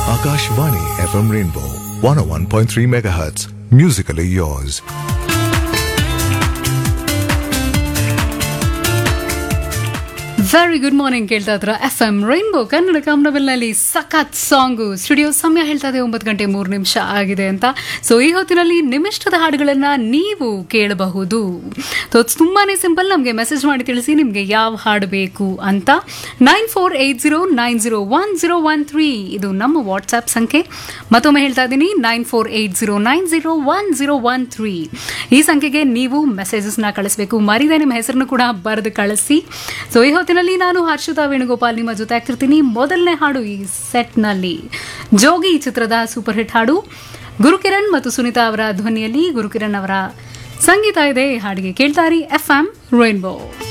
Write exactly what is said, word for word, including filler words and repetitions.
Akashvani F M Rainbow one oh one point three megahertz. Musically yours. Very good morning ಕೇಳ್ತಾ ಇದ್ರ F M rainbow Kannada ಕಾಮನಬಿಲ್ನಲ್ಲಿ ಸಖತ್ song. Studio ಸಮಯ ಹೇಳ್ತಾ ಇದೆ ಒಂಬತ್ತು ಗಂಟೆ ಮೂರು ನಿಮಿಷ ಆಗಿದೆ ಅಂತ. ಸೊ ಈ ಹೊತ್ತಿನಲ್ಲಿ ನಿಮ್ಮಿಷ್ಟದ ಹಾಡುಗಳನ್ನ ನೀವು ಕೇಳಬಹುದು. ತುಂಬಾನೇ ಸಿಂಪಲ್. ನಮಗೆ ಮೆಸೇಜ್ ಮಾಡಿ ತಿಳಿಸಿ ನಿಮಗೆ ಯಾವ ಹಾಡು ಬೇಕು ಅಂತ. Nine four eight zero nine zero one zero one three ಇದು ನಮ್ಮ ವಾಟ್ಸ್ಆ್ಯಪ್ ಸಂಖ್ಯೆ. ಮತ್ತೊಮ್ಮೆ ಹೇಳ್ತಾ ಇದ್ದೀನಿ, nine four eight zero nine zero one zero one three ಈ ಸಂಖ್ಯೆಗೆ ನೀವು ಮೆಸೇಜಸ್ನ ಕಳಿಸಬೇಕು. ಮರಿದೆ ನಿಮ್ಮ ಹೆಸರನ್ನು ಕೂಡ ಬರೆದು ಕಳಿಸಿ. ಸೊ ಈ ಹೊತ್ತಿನಲ್ಲಿ ನಾನು ಹರ್ಷಿತಾ ವೇಣುಗೋಪಾಲ್ ನಿಮ್ಮ ಜೊತೆ ಆಗ್ತಿರ್ತೀನಿ. ಮೊದಲನೇ ಹಾಡು ಈ ಸೆಟ್ನಲ್ಲಿ ಜೋಗಿ ಚಿತ್ರದ ಸೂಪರ್ ಹಿಟ್ ಹಾಡು. ಗುರುಕಿರಣ್ ಮತ್ತು ಸುನೀತಾ ಅವರ ಧ್ವನಿಯಲ್ಲಿ ಗುರುಕಿರಣ್ ಅವರ ಸಂಗೀತ ಇದೆ. ಹಾಡಿಗೆ ಕೇಳ್ತಾರಿ ಎಫ್ ಎಂ ರೈನ್ಬೋ.